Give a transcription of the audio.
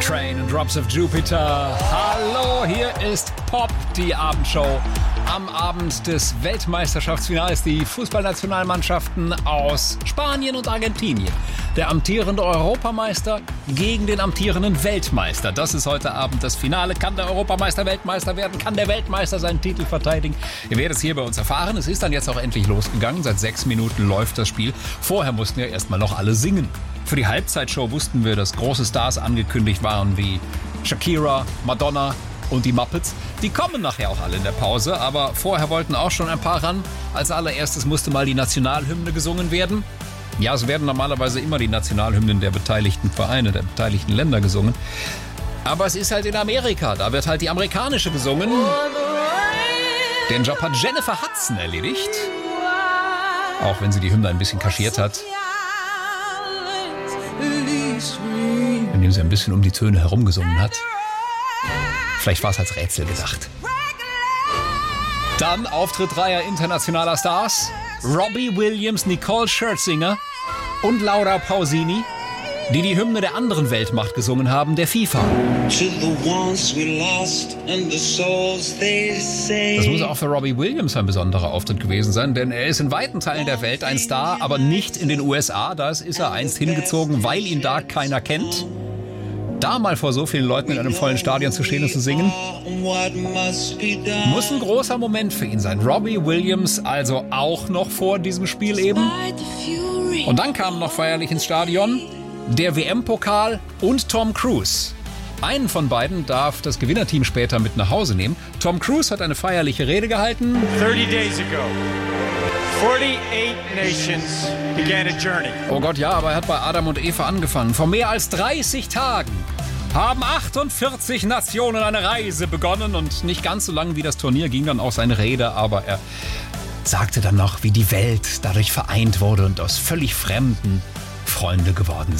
Train and Drops of Jupiter. Hallo, hier ist Pop, die Abendshow. Am Abend des Weltmeisterschaftsfinals die Fußballnationalmannschaften aus Spanien und Argentinien. Der amtierende Europameister gegen den amtierenden Weltmeister. Das ist heute Abend das Finale. Kann der Europameister Weltmeister werden? Kann der Weltmeister seinen Titel verteidigen? Ihr werdet es hier bei uns erfahren. Es ist dann jetzt auch endlich losgegangen. Seit 6 Minuten läuft das Spiel. Vorher mussten ja erstmal noch alle singen. Für die Halbzeitshow wussten wir, dass große Stars angekündigt waren wie Shakira, Madonna und die Muppets. Die kommen nachher auch alle in der Pause, aber vorher wollten auch schon ein paar ran. Als allererstes musste mal die Nationalhymne gesungen werden. Ja, es werden normalerweise immer die Nationalhymnen der beteiligten Vereine, der beteiligten Länder gesungen. Aber es ist halt in Amerika, da wird halt die amerikanische gesungen. Den Job hat Jennifer Hudson erledigt. Auch wenn sie die Hymne ein bisschen kaschiert hat. Indem sie ein bisschen um die Töne herumgesungen hat. Vielleicht war es als Rätsel gedacht. Dann Auftrittreihe internationaler Stars. Robbie Williams, Nicole Scherzinger und Laura Pausini, die die Hymne der anderen Weltmacht gesungen haben, der FIFA. Das muss auch für Robbie Williams ein besonderer Auftritt gewesen sein, denn er ist in weiten Teilen der Welt ein Star, aber nicht in den USA. Da ist er einst hingezogen, weil ihn da keiner kennt. Da mal vor so vielen Leuten in einem vollen Stadion zu stehen und zu singen, muss ein großer Moment für ihn sein. Robbie Williams also auch noch vor diesem Spiel eben. Und dann kam noch feierlich ins Stadion der WM-Pokal und Tom Cruise. Einen von beiden darf das Gewinnerteam später mit nach Hause nehmen. Tom Cruise hat eine feierliche Rede gehalten. 30 days ago, 48 nations began a journey. Oh Gott, ja, aber er hat bei Adam und Eva angefangen. Vor mehr als 30 Tagen haben 48 Nationen eine Reise begonnen. Und nicht ganz so lang wie das Turnier ging dann auch seine Rede, aber er sagte dann noch, wie die Welt dadurch vereint wurde und aus völlig Fremden Freunde geworden sind.